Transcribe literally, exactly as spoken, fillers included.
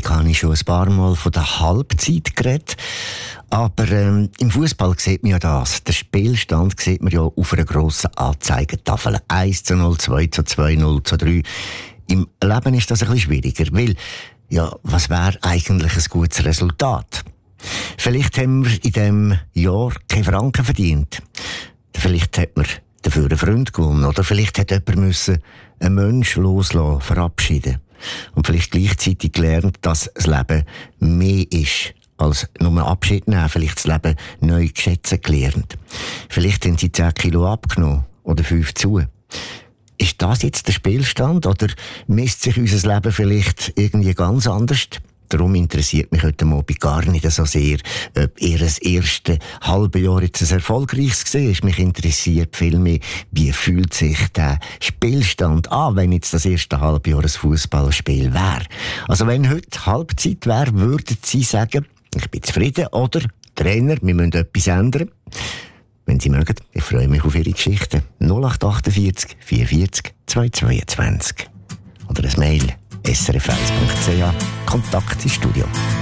Sendung habe ich schon ein paar Mal von der Halbzeit geredet. Aber ähm, im Fußball sieht man ja das. Den Spielstand sieht man ja auf einer grossen Anzeigetafel. eins zu null, zwei zu zwei, null zu drei. Im Leben ist das ein bisschen schwieriger, weil, ja, was wäre eigentlich ein gutes Resultat? Vielleicht haben wir in diesem Jahr keine Franken verdient. Vielleicht hat man dafür einen Freund gewonnen. Oder vielleicht hat jemand müssen einen Menschen loslassen, verabschieden. Und vielleicht gleichzeitig gelernt, dass das Leben mehr ist als nur Abschied nehmen. Vielleicht das Leben neu schätzen gelernt. Vielleicht haben sie zehn Kilo abgenommen oder fünf zu. Ist das jetzt der Spielstand oder misst sich unser Leben vielleicht irgendwie ganz anders? Darum interessiert mich heute Abend gar nicht so sehr, ob ihr das erste halbe Jahr jetzt ein erfolgreiches war. Mich interessiert vielmehr, wie fühlt sich der Spielstand an, wenn jetzt das erste halbe Jahr ein Fußballspiel wäre. Also wenn heute Halbzeit wäre, würden Sie sagen, ich bin zufrieden oder Trainer, wir müssen etwas ändern. Wenn Sie mögen, ich freue mich auf Ihre Geschichten. null acht achtundvierzig, vierundvierzig, zweihundertzweiundzwanzig. Oder ein Mail. S R F eins Punkt C H, Kontakt ins Studio.